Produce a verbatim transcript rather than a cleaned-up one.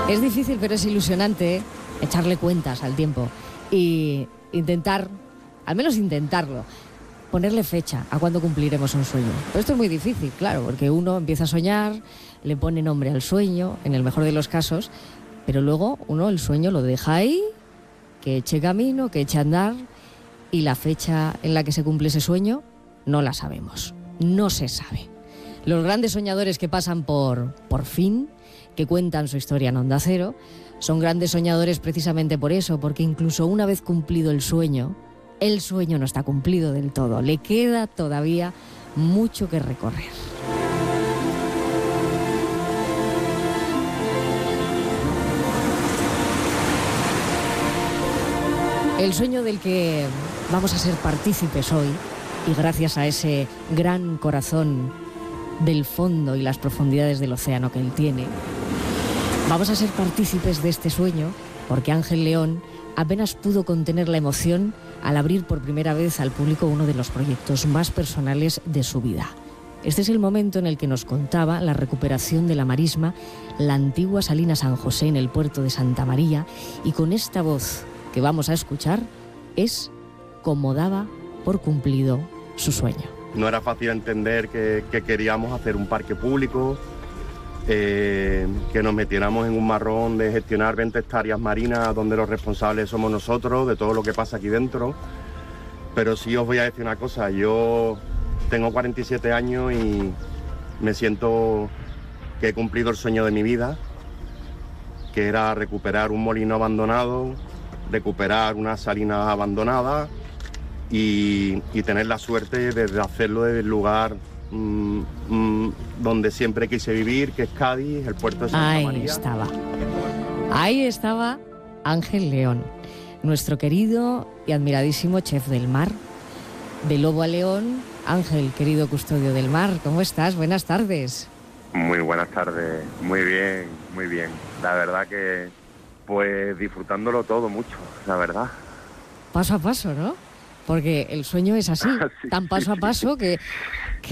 Es difícil, pero es ilusionante, ¿eh? Echarle cuentas al tiempo y intentar, al menos intentarlo, ponerle fecha a cuándo cumpliremos un sueño. Pero esto es muy difícil, claro, porque uno empieza a soñar, le pone nombre al sueño, en el mejor de los casos, pero luego uno el sueño lo deja ahí, que eche camino, que eche a andar, y la fecha en la que se cumple ese sueño no la sabemos, no se sabe. Los grandes soñadores que pasan por, por fin, que cuentan su historia en Onda Cero, son grandes soñadores precisamente por eso, porque incluso una vez cumplido el sueño, el sueño no está cumplido del todo, le queda todavía mucho que recorrer. El sueño del que vamos a ser partícipes hoy, y gracias a ese gran corazón del fondo y las profundidades del océano que él tiene, vamos a ser partícipes de este sueño porque Ángel León apenas pudo contener la emoción al abrir por primera vez al público uno de los proyectos más personales de su vida. Este es el momento en el que nos contaba la recuperación de la marisma, la antigua Salina San José en el puerto de Santa María, y con esta voz que vamos a escuchar es como daba por cumplido su sueño. No era fácil entender que, que queríamos hacer un parque público, eh, que nos metiéramos en un marrón de gestionar veinte hectáreas marinas donde los responsables somos nosotros, de todo lo que pasa aquí dentro. Pero sí os voy a decir una cosa, yo tengo cuarenta y siete años y me siento que he cumplido el sueño de mi vida, que era recuperar un molino abandonado, recuperar una salina abandonada y, y tener la suerte de hacerlo desde el lugar mmm, mmm, donde siempre quise vivir, que es Cádiz, el puerto de Santa Ahí María. Ahí estaba, ahí estaba Ángel León, nuestro querido y admiradísimo chef del mar, de lobo a león. Ángel, querido custodio del mar, ¿cómo estás? Buenas tardes. Muy buenas tardes, muy bien, muy bien. La verdad que, pues, disfrutándolo todo mucho, la verdad. Paso a paso, ¿no? Porque el sueño es así, sí, tan paso a paso que,